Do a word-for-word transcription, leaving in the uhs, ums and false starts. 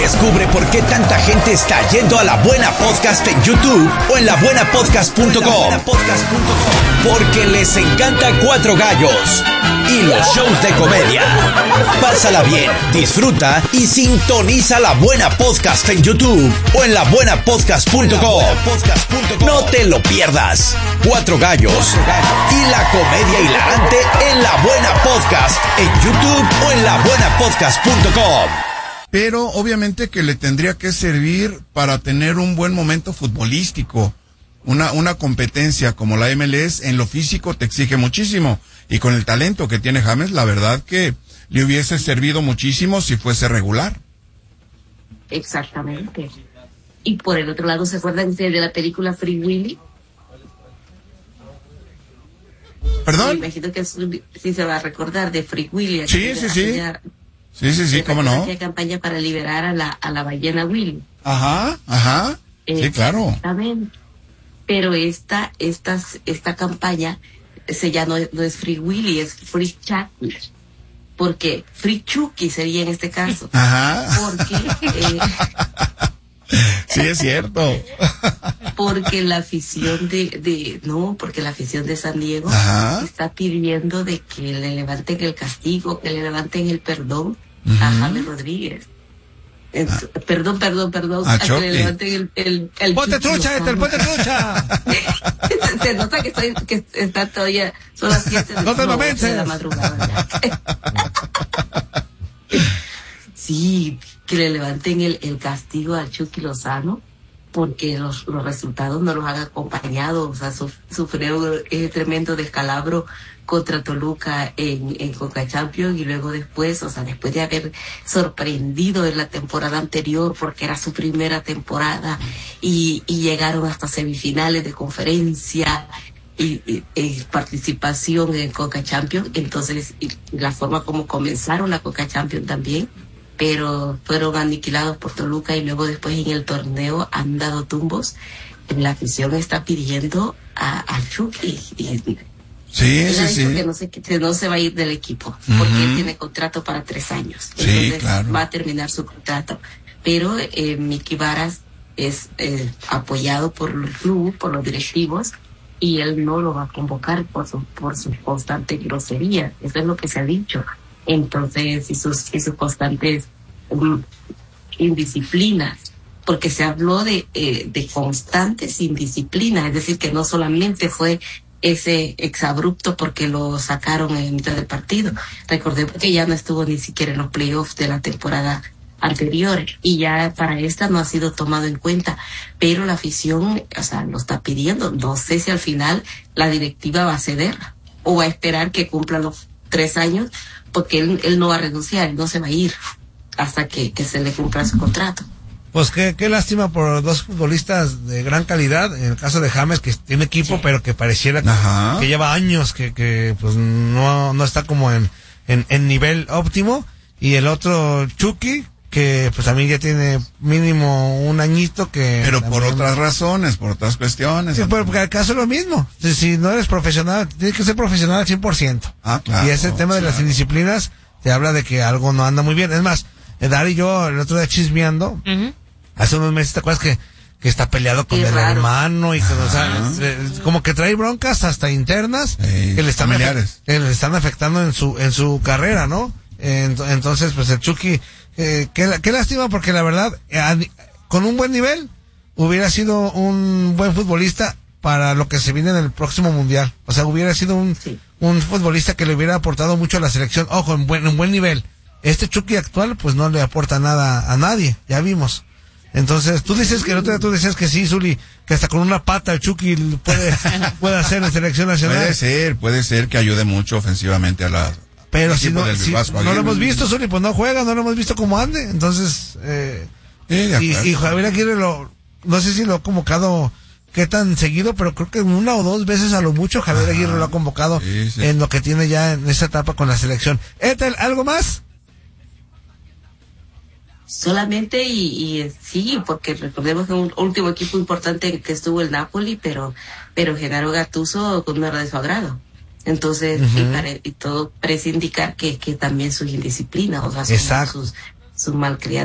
Descubre por qué tanta gente está yendo a La Buena Podcast en YouTube o en la buena podcast punto com. Porque les encanta Cuatro Gallos y los shows de comedia. Pásala bien, disfruta y sintoniza La Buena Podcast en YouTube o en la buena podcast punto com. No te lo pierdas. Cuatro Gallos y la comedia hilarante en La Buena Podcast en YouTube o en la buena podcast punto com. Pero obviamente que le tendría que servir para tener un buen momento futbolístico. Una, una competencia como la M L S en lo físico te exige muchísimo. Y con el talento que tiene James, la verdad que le hubiese servido muchísimo si fuese regular. Exactamente. Y por el otro lado, ¿se acuerdan ustedes de la película Free Willy? ¿Perdón? Me imagino que sí se va a recordar de Free Willy. Sí, sí, sí. Sí, sí, sí, cómo no. Aquella campaña para liberar a la, a la ballena Willy. Ajá, ajá. Sí, claro. Exactamente. Pero esta, esta, esta campaña se ya no, no es Free Willy, es Free Chucky. Porque Free Chucky sería en este caso. Ajá. Porque eh, sí, es cierto. Porque la afición de, de no, porque la afición de San Diego Ajá. está pidiendo de que le levanten el castigo, que le levanten el perdón uh-huh. a James Rodríguez. En, ah. Perdón, perdón, perdón, a, a que le levanten el el, el ¡Ponte trucha, Ethel, ponte trucha! Se nota que estoy, que está todavía, son las siete de, no te no, de la madrugada. Sí, que le levanten el, el castigo al Chucky Lozano, porque los, los resultados no los han acompañado. O sea, suf, sufrió ese tremendo descalabro contra Toluca en, en Conca Champions, y luego después, o sea, después de haber sorprendido en la temporada anterior, porque era su primera temporada, y, y llegaron hasta semifinales de conferencia y, y, y participación en Conca Champions. Entonces, y la forma como comenzaron la Conca Champions también, pero fueron aniquilados por Toluca, y luego después en el torneo han dado tumbos. La afición está pidiendo a, al Chucky, y sí, él sí, ha dicho sí. que no, se, que no se va a ir del equipo, uh-huh. porque él tiene contrato para tres años. Entonces sí, claro. va a terminar su contrato. Pero eh, Miki Varas es eh, apoyado por el club, por los directivos, y él no lo va a convocar por su, por su constante grosería. Eso es lo que se ha dicho. Entonces, y sus, y sus constantes um, indisciplinas, porque se habló de, eh, de constantes indisciplinas, es decir, que no solamente fue ese exabrupto porque lo sacaron en mitad del partido. Recordemos que ya no estuvo ni siquiera en los playoffs de la temporada anterior, y ya para esta no ha sido tomado en cuenta, pero la afición, o sea, lo está pidiendo. No sé si al final la directiva va a ceder o va a esperar que cumpla los tres años, porque él, él no va a renunciar, él no se va a ir hasta que, que se le cumpla su contrato. Pues qué, qué lástima por dos futbolistas de gran calidad. En el caso de James, que tiene equipo, sí. pero que pareciera que, que lleva años, que, que pues no, no está como en, en, en nivel óptimo. Y el otro, Chucky, que pues también ya tiene mínimo un añito que... Pero también, por otras razones, por otras cuestiones. Sí, pero porque el caso es lo mismo. Si, si no eres profesional, tienes que ser profesional al cien por ciento. Ah, claro. Y ese tema de claro. las indisciplinas te habla de que algo no anda muy bien. Es más, Dar y yo el otro día chismeando, uh-huh. hace unos meses, ¿te acuerdas que, que está peleado con Qué el raro. hermano? Y que, o sea, es, como que trae broncas hasta internas sí, que le están, familiares. que le están afectando en su, en su carrera, ¿no? Entonces, pues el Chucky, eh, qué, qué lástima, porque la verdad, eh, con un buen nivel, hubiera sido un buen futbolista para lo que se viene en el próximo mundial. O sea, hubiera sido un, sí. un futbolista que le hubiera aportado mucho a la selección. Ojo, en buen, en buen nivel. Este Chucky actual, pues no le aporta nada a nadie, ya vimos. Entonces, tú dices que el otro día tú decías que sí, Zuli, que hasta con una pata el Chucky puede, puede hacer en selección nacional. Puede ser, puede ser que ayude mucho ofensivamente a la... Pero si no, si no lo hemos visto, Zuli, pues no juega, no lo hemos visto cómo ande. Entonces, eh, sí, y, y Javier Aguirre lo, no sé si lo ha convocado qué tan seguido, pero creo que una o dos veces a lo mucho Javier Ajá, Aguirre lo ha convocado sí, sí. en lo que tiene ya en esa etapa con la selección. Ethel, ¿algo más? Solamente y, y sí, porque recordemos que un último equipo importante que estuvo el Napoli, pero pero Genaro Gattuso no era de su agrado. Entonces, uh-huh. y, pare, y todo parece indicar que, que también sus indisciplinas, o sea, sus, sus, sus malcriadas